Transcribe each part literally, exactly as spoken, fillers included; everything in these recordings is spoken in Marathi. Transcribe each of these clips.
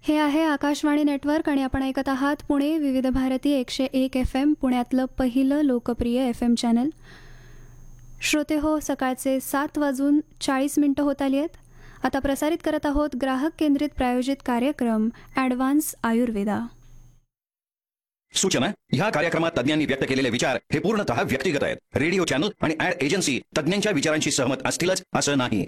हे आहे आकाशवाणी नेटवर्क आणि आपण ऐकत आहात पुणे विविध भारती एकशे एक एफ एम, पुण्यातलं पहिलं लोकप्रिय एफ एम चॅनल. श्रोते हो, सकाळचे सात वाजून चाळीस मिनटं होत आली आहेत. आता प्रसारित करत आहोत ग्राहक केंद्रित प्रायोजित कार्यक्रम ॲडव्हान्स आयुर्वेदा. सूचना: ह्या कार्यक्रमात तज्ञांनी व्यक्त केलेले विचार हे पूर्णतः व्यक्तिगत आहेत. रेडिओ चॅनल आणि ॲड एजन्सी तज्ञांच्या विचारांशी सहमत असतीलच असं नाही.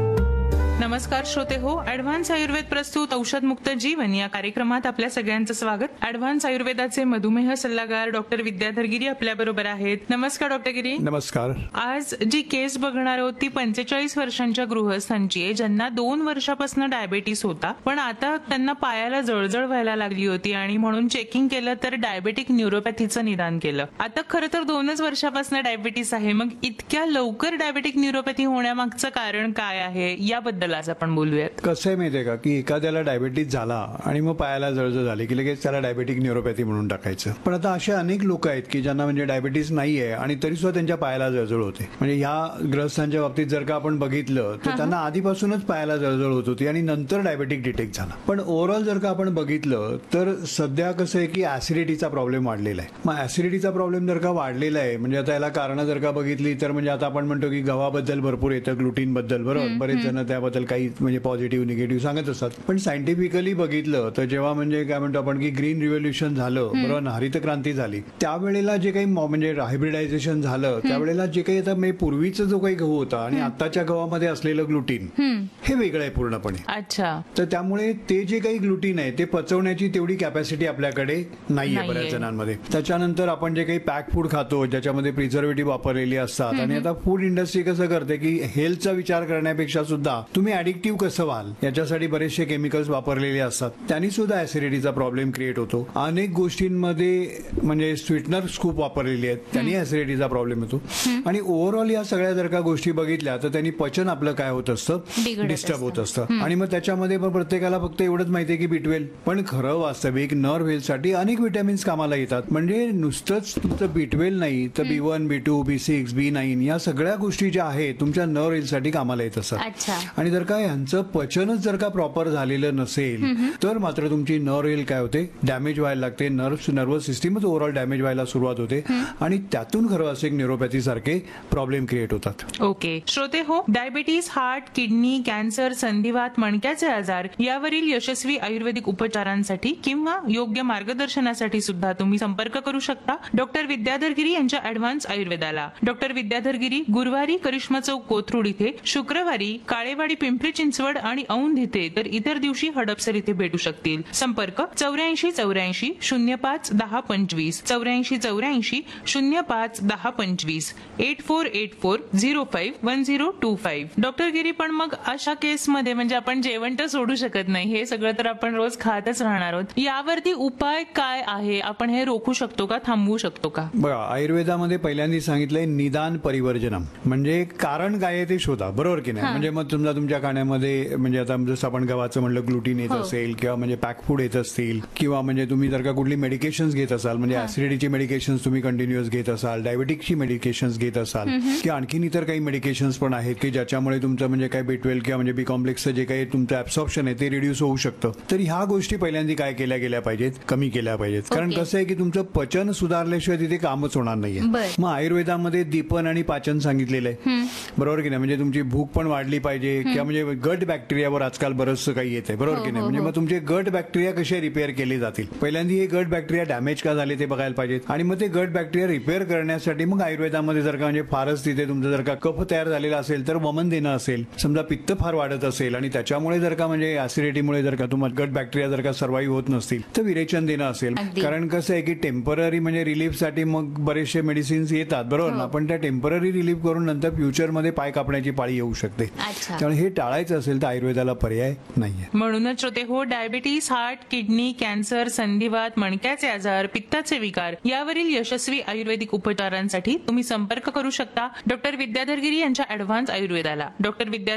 नमस्कार श्रोते हो, ॲडव्हान्स आयुर्वेद प्रस्तुत औषध मुक्त जीवन या कार्यक्रमात आपल्या सगळ्यांचं स्वागत. ॲडव्हान्स आयुर्वेदाचे मधुमेह सल्लागार डॉक्टर विद्याधर गिरी आपल्या बरोबर आहेत. नमस्कार डॉक्टर गिरी. नमस्कार. आज जी केस बघणार आहोत ती पंचेचाळीस वर्षांच्या गृहस्थांची आहे, ज्यांना दोन वर्षापासून डायबेटीस होता, पण आता त्यांना पायाला जळजळ व्हायला लागली होती आणि म्हणून चेकिंग केलं तर डायबेटिक न्यूरोपॅथीचं निदान केलं. आता खरं तर दोनच वर्षापासून डायबेटीस आहे, मग इतक्या लवकर डायबेटिक न्यूरोपॅथी होण्यामागचं कारण काय आहे याबद्दल आज आपण बोलूयात. कसं आहे माहितीये का की एखाद्याला डायबिटीज झाला आणि मग पायाला जळजळ झाली की लगेच त्याला डायबेटिक न्यूरोपॅथी म्हणून टाकायचं. पण आता असे अनेक लोक आहेत की ज्यांना म्हणजे डायबिटीज नाहीये आणि तरी सुद्धा त्यांच्या पायाला जळजळ होते. म्हणजे ह्या ग्रस्तांच्या बाबतीत जर का आपण बघितलं तर त्यांना आधीपासूनच पायाला जळजळ होत होती आणि नंतर डायबेटिक डिटेक्ट झाला. पण ओव्हरऑल जर का आपण बघितलं तर सध्या कसं आहे की ऍसिडिटीचा प्रॉब्लेम वाढलेला आहे. मग ऍसिडिटीचा प्रॉब्लेम जर का वाढलेला आहे म्हणजे आता याला कारण जर का बघितली तर म्हणजे आता आपण म्हणतो की गव्हाबद्दल भरपूर येतं, ग्लुटीन बद्दल, बरोबर, बरेच जण त्याबद्दल काही म्हणजे पॉझिटिव्ह निगेटिव्ह सांगत असतात. पण सायंटिफिकली बघितलं तर जेव्हा म्हणजे काय म्हणतो आपण की ग्रीन रिव्होल्युशन झालं, बरोबर, हरित क्रांती झाली, त्यावेळेला जे काही म्हणजे हायब्रिडायझेशन झालं त्यावेळेला जे काही आता म्हणजे पूर्वीचा जो काही गहू होता आणि आताच्या गव्हामध्ये असलेलं ग्लुटीन हे वेगळं आहे पूर्णपणे. अच्छा. तर त्यामुळे ते जे काही ग्लुटीन आहे ते पचवण्याची तेवढी कॅपॅसिटी आपल्याकडे नाहीये बऱ्याच जणांमध्ये. त्याच्यानंतर आपण जे काही पॅक फूड खातो ज्याच्यामध्ये प्रिझर्वेटिव्ह वापरलेली असतात आणि आता फूड इंडस्ट्री कसं करते की हेल्थचा विचार करण्यापेक्षा सुद्धा तुम्ही ऍडिक्टिव्ह कसं व्हाल याच्यासाठी बरेचसे केमिकल्स वापरलेले असतात, त्यांनी सुद्धा ऍसिडिटीचा प्रॉब्लेम क्रिएट होतो. अनेक गोष्टींमध्ये म्हणजे स्वीटनर्स खूप वापरलेली आहेत, त्यांनी ऍसिडिटीचा प्रॉब्लेम होतो. आणि ओव्हरऑल या सगळ्या जर का गोष्टी बघितल्या तर त्यांनी पचन आपलं काय होत असतं, डिस्टर्ब होत असतं. आणि मग त्याच्यामध्ये पण प्रत्येकाला फक्त एवढंच माहितीये की बी ट्वेल्व, पण खरं वास्तविक नर्व हेल्थसाठी अनेक विटॅमिन्स कामाला येतात. म्हणजे नुसतंच तुमचं बी ट्वेल्व नाही तर बी one B to be six B nine या सगळ्या गोष्टी ज्या आहेत तुमच्या नर्व हेल्थसाठी कामाला येत असतात. आणि जर का यांचं पचनच जर का प्रॉपर झालेलं नसेल तर मात्र तुमची नर्व हेल्थ काय होते, डॅमेज व्हायला लागते. नर्व्ह नर्वस सिस्टीमच ओव्हरऑल डॅमेज व्हायला सुरुवात होते आणि त्यातून खरं असे न्यूरोपॅथी सारखे प्रॉब्लेम क्रिएट होतात. ओके श्रोते हो, डायबिटीस, हार्ट, किडनी, कॅन्सर, संधिवात, मणक्याचे आजार यावरील यशस्वी आयुर्वेदिक उपचारांसाठी किंवा योग्य मार्गदर्शनासाठी सुद्धा तुम्ही संपर्क करू शकता डॉक्टर विद्याधर गिरी यांच्या ॲडव्हान्स आयुर्वेदाला. डॉक्टर विद्याधर गिरी गुरुवारी करिश्मा चौक कोथरूड इथे, शुक्रवारी काळेवाडी पिंपरी चिंचवड आणि औंध इथे, तर इतर दिवशी हडपसर इथे भेटू शकतील. संपर्क चौऱ्याऐंशी चौऱ्याऐंशी शून्य पाच दहा पंचवीस चौऱ्याऐंशी चौऱ्याऐंशी शून्य पाच दहा पंचवीस eight four eight four zero five one zero to five. Doctor गिरी, पण मग अशा केसमध्ये म्हणजे आपण जेवण तर सोडू शकत नाही, हे सगळं तर आपण रोज खातच राहणार आहोत, यावरती उपाय काय आहे? आपण हे रोखू शकतो का, थांबवू शकतो का? बघा, आयुर्वेदामध्ये पहिल्यांदा सांगितलंय निदान परिवर्जनम, म्हणजे कारण काय आहे ते शोधा, बरोबर की नाही. म्हणजे मग तुमचा तुमच्या खाण्यामध्ये म्हणजे आता जसं आपण गव्हाचं म्हणलं ग्लुटीन येत असेल किंवा म्हणजे पॅक फूड येत असतील किंवा म्हणजे तुम्ही जर का कुठली मेडिकेशन्स घेत असाल, म्हणजे ऍसिडिटीची मेडिकेशन्स तुम्ही कंटिन्युअस घेत असाल, डायबेटिकची मेडिकेशन्स घेत असाल किंवा आणखीन इतर काही मेडिकेशन्स पण आहेत की ज्याच्यामुळे तुमचं म्हणजे काय बी ट्वेल्व किंवा म्हणजे बी कॉम्प्लेक्सचं जे काही तुमचं ऍब्सॉर्प्शन आहे ते रिड्यूस होऊ शकतं. तर ह्या गोष्टी पहिल्यांदा काय केल्या गेल्या पाहिजेत, कमी केल्या पाहिजेत. कारण कसं आहे की तुमचं पचन सुधारल्याशिवाय तिथे कामच होणार नाहीये. मग आयुर्वेदामध्ये दीपन आणि पाचन सांगितलेलं आहे, बरोबर की नाही. म्हणजे तुमची भूक पण वाढली पाहिजे किंवा म्हणजे गट बॅक्टेरियावर आजकाल बरंचसं काही येत आहे, बरोबर की नाही. म्हणजे मग तुमचे गट बॅक्टेरिया कसे रिपेअर केले जातील, पहिल्यांदा हे गट बॅक्टेरिया डॅमेज का झाले ते बघायला पाहिजेत. आणि मग ते गट बॅक्टेरिया रिपेअर करण्यासाठी मग आयुर्वेदामध्ये जर का म्हणजे फारच तिथे तुमचं जर का कफ तयार झालेला असेल तर वमन देणं असेल, समजा पित्त फार वाढत असेल आणि त्याच्यामुळे जर का म्हणजे ऍसिडिटीमुळे जर का तुम्हाला गट बॅक्टेरिया जर का सर्व्हाइव्ह होत नसतील तर विरेचन देणं असेल. कारण कसं आहे की टेम्पररी म्हणजे रिलीफसाठी मग बरेचसे मेडिसिन्स येतात, बरोबर ना, पण त्या टेम्पररी रिलीफ करून नंतर फ्युचरमध्ये पाय कापण्याची पाळी येऊ शकते. त्यामुळे हे टाळायचं असेल तर आयुर्वेदाला पर्याय नाहीये. म्हणूनच श्रोते हो, डायबिटीस, हार्ट, किडनी, कॅन्सर, संधिवात, मणक्याचे आजार, पित्ताचे विकार यावरील यशस्वी आयुर्वेदिक उपचारांसाठी तुम्ही संपर्क करू शकता डॉक्टर विद्याधर गिरी यांच्या ॲडव्हान्स आयुर्वेदाला. डॉक्टर विद्या